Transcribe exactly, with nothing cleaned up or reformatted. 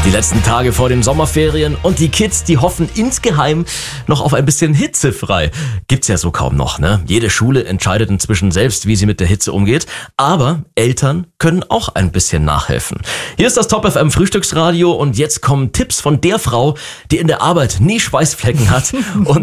Die letzten Tage vor den Sommerferien und die Kids, die hoffen insgeheim noch auf ein bisschen hitzefrei. Gibt's ja so kaum noch, ne? Jede Schule entscheidet inzwischen selbst, wie sie mit der Hitze umgeht. Aber Eltern können auch ein bisschen nachhelfen. Hier ist das Top F M Frühstücksradio und jetzt kommen Tipps von der Frau, die in der Arbeit nie Schweißflecken hat und